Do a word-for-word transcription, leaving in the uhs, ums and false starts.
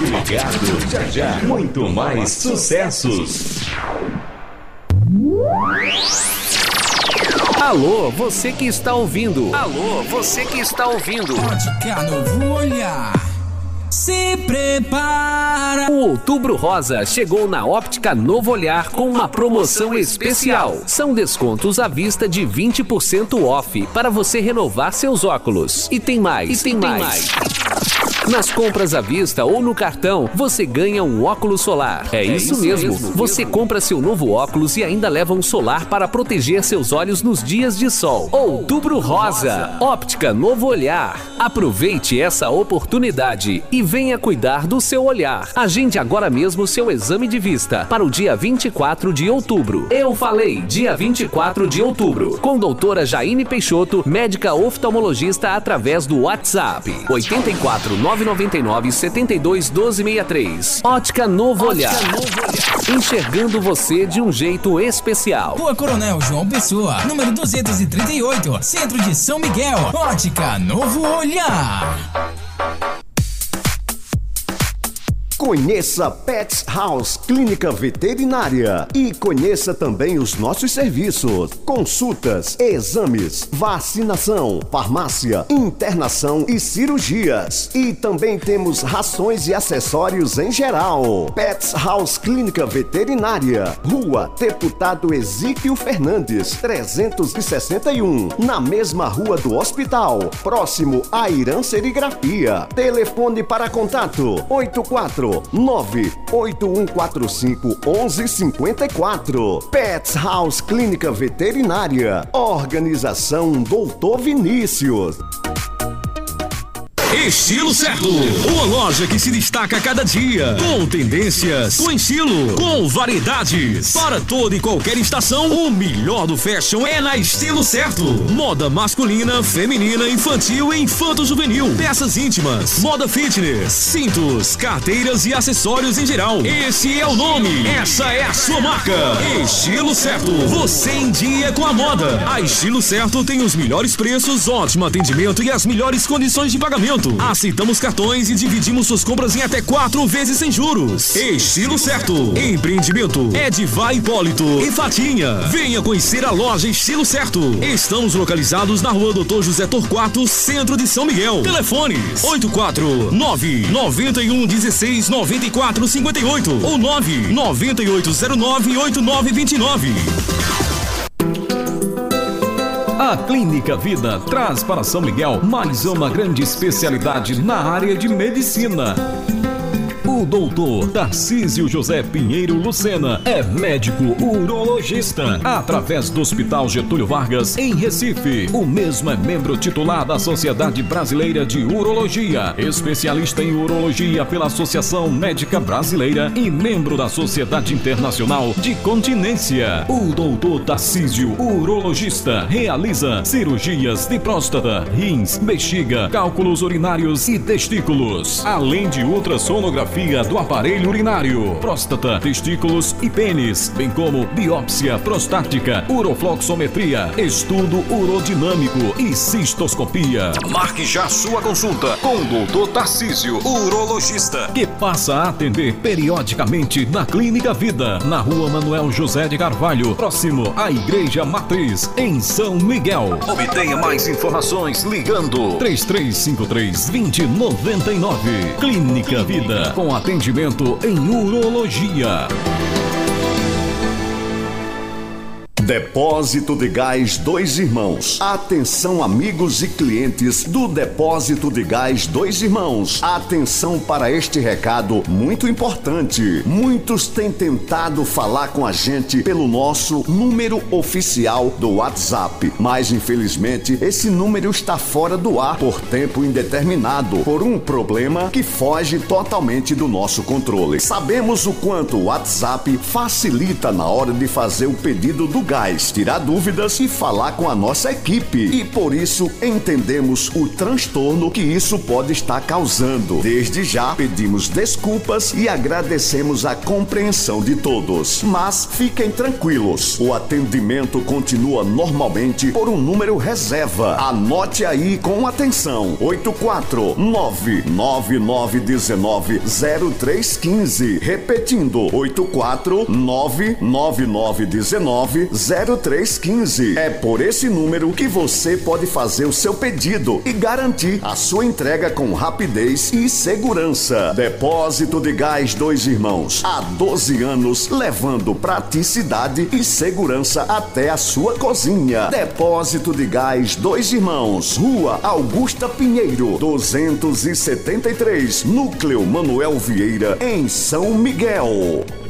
Fique ligado, já já, muito mais sucessos. Alô, você que está ouvindo. Alô, você que está ouvindo. Ótica Novo Olhar. Se prepara! O Outubro Rosa chegou na Óptica Novo Olhar com uma promoção especial. São descontos à vista de vinte por cento off para você renovar seus óculos. E tem mais, e tem, e tem mais. mais. Nas compras à vista ou no cartão, você ganha um óculos solar. É, é isso, isso mesmo. mesmo. Você compra seu novo óculos e ainda leva um solar para proteger seus olhos nos dias de sol. Outubro Rosa. Óptica Novo Olhar. Aproveite essa oportunidade e venha cuidar do seu olhar. Agende agora mesmo seu exame de vista para o dia vinte e quatro de outubro. Eu falei, dia vinte e quatro de outubro. Com doutora Jaine Peixoto, médica oftalmologista, através do WhatsApp. oito quatro nove nove nove sete dois um dois seis três. Ótica Novo Olhar. Ótica Novo Olhar. Enxergando você de um jeito especial. Rua Coronel João Pessoa, número duzentos e trinta e oito, Centro de São Miguel. Ótica Novo Olhar. Conheça Pets House Clínica Veterinária e conheça também os nossos serviços: consultas, exames, vacinação, farmácia, internação e cirurgias. E também temos rações e acessórios em geral. Pets House Clínica Veterinária, Rua Deputado Exíquio Fernandes, trezentos e sessenta e um, na mesma rua do hospital, próximo à Irã Serigrafia. Telefone para contato: oito quatro nove oito um quatro cinco um um cinco quatro. Pets House Clínica Veterinária. Organização doutor Vinícius. Estilo Certo, uma loja que se destaca a cada dia, com tendências, com estilo, com variedades, para toda e qualquer estação. O melhor do fashion é na Estilo Certo. Moda masculina, feminina, infantil e infanto-juvenil, peças íntimas, moda fitness, cintos, carteiras e acessórios em geral. Esse é o nome, essa é a sua marca. Estilo Certo, você em dia com a moda. A Estilo Certo tem os melhores preços, ótimo atendimento e as melhores condições de pagamento. Aceitamos cartões e dividimos suas compras em até quatro vezes sem juros. Estilo Certo. Empreendimento Edivai Hipólito e Fatinha. Venha conhecer a loja Estilo Certo. Estamos localizados na rua Doutor José Torquato, centro de São Miguel. Telefones oito quatro nove nove um um seis nove quatro cinco oito ou nove nove oito zero nove oito nove dois nove. A Clínica Vida traz para São Miguel mais uma grande especialidade na área de medicina. O doutor Tarcísio José Pinheiro Lucena é médico urologista, através do Hospital Getúlio Vargas, em Recife. O mesmo é membro titular da Sociedade Brasileira de Urologia, especialista em urologia pela Associação Médica Brasileira e membro da Sociedade Internacional de Continência. O doutor Tarcísio, urologista, realiza cirurgias de próstata, rins, bexiga, cálculos urinários e testículos, além de ultrassonografia do aparelho urinário, próstata, testículos e pênis, bem como biópsia prostática, urofloxometria, estudo urodinâmico e cistoscopia. Marque já sua consulta com o doutor Tarcísio, urologista, que passa a atender periodicamente na Clínica Vida, na rua Manuel José de Carvalho, próximo à Igreja Matriz, em São Miguel. Obtenha mais informações ligando três três cinco três, dois zero nove nove. Clínica Vida, com atendimento em urologia. Depósito de Gás Dois Irmãos. Atenção, amigos e clientes do Depósito de Gás Dois Irmãos. Atenção para este recado muito importante. Muitos têm tentado falar com a gente pelo nosso número oficial do WhatsApp, mas infelizmente esse número está fora do ar por tempo indeterminado, por um problema que foge totalmente do nosso controle. Sabemos o quanto o WhatsApp facilita na hora de fazer o pedido do gás gás, tirar dúvidas e falar com a nossa equipe. E por isso entendemos o transtorno que isso pode estar causando. Desde já pedimos desculpas e agradecemos a compreensão de todos. Mas fiquem tranquilos, o atendimento continua normalmente por um número reserva. Anote aí com atenção: oito quatro nove nove nove um nove zero três um cinco. Repetindo: oito quatro nove nove nove um nove zero três um cinco. É por esse número que você pode fazer o seu pedido e garantir a sua entrega com rapidez e segurança. Depósito de Gás Dois Irmãos, há doze anos, levando praticidade e segurança até a sua cozinha. Depósito de Gás Dois Irmãos, Rua Augusta Pinheiro, duzentos e setenta e três, Núcleo Manuel Vieira, em São Miguel.